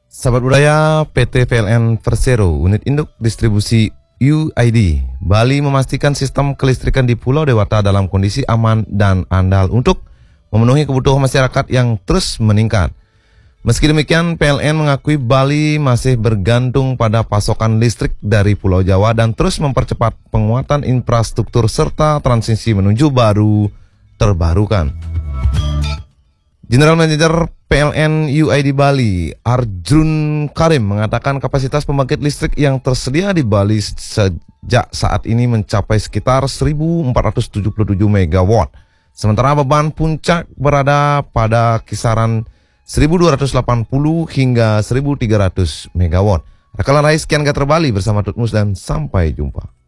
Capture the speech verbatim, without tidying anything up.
Sahabat budaya, P T P L N Persero, unit induk distribusi U I D, Bali memastikan sistem kelistrikan di Pulau Dewata dalam kondisi aman dan andal untuk memenuhi kebutuhan masyarakat yang terus meningkat. Meski demikian, P L N mengakui Bali masih bergantung pada pasokan listrik dari Pulau Jawa dan terus mempercepat penguatan infrastruktur serta transisi menuju baru terbarukan. General Manager P L N U I D Bali, Arjun Karim, mengatakan kapasitas pembangkit listrik yang tersedia di Bali sejak saat ini mencapai sekitar seribu empat ratus tujuh puluh tujuh megawatt. Sementara beban puncak berada pada kisaran seribu dua ratus delapan puluh hingga seribu tiga ratus megawatt. Rakalan Rais, sekian Gater Bali bersama Tutmus dan sampai jumpa.